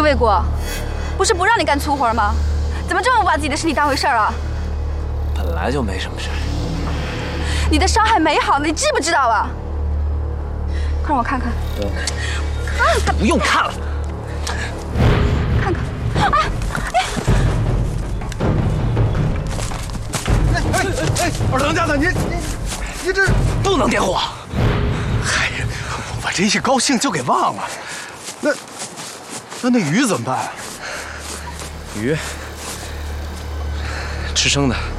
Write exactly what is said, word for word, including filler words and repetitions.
卫国，不是不让你干粗活吗？怎么这么不把自己的身体当回事儿啊？ 本来就没什么事儿。 你的伤还没好呢，你知不知道啊？快让我看看。 嗯。看，不用看了。 看看。啊！ 哎哎哎！二当家的，你你你这不能点火。 嗨呀，我把这一高兴就给忘了。那那那鱼怎么办？ 鱼吃生的。